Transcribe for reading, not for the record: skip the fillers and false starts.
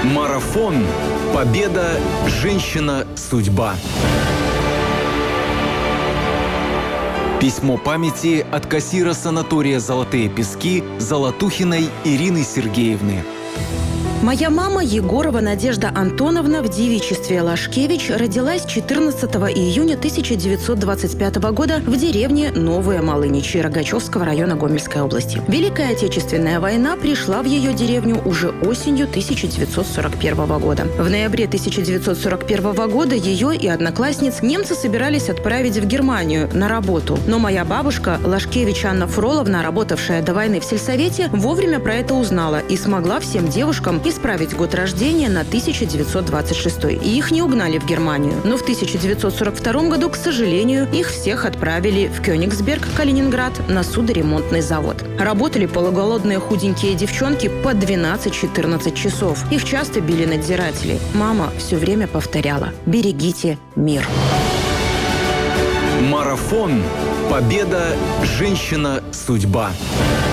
Марафон. Победа. Женщина. Судьба. Письмо памяти от кассира санатория «Золотые пески» Золотухиной Ирины Сергеевны. Моя мама Егорова Надежда Антоновна в девичестве Лашкевич родилась 14 июня 1925 года в деревне Новые Малыничи Рогачевского района Гомельской области. Великая Отечественная война пришла в ее деревню уже осенью 1941 года. В ноябре 1941 года ее и одноклассниц немцы собирались отправить в Германию на работу. Но моя бабушка, Лашкевич Анна Фроловна, работавшая до войны в сельсовете, вовремя про это узнала и смогла всем девушкам исправить год рождения на 1926, и их не угнали в Германию. Но в 1942 году, к сожалению, их всех отправили в Кёнигсберг, Калининград, на судоремонтный завод. Работали полуголодные худенькие девчонки по 12-14 часов. Их часто били надзиратели. Мама все время повторяла: «Берегите мир». Марафон. Победа. Женщина. Судьба.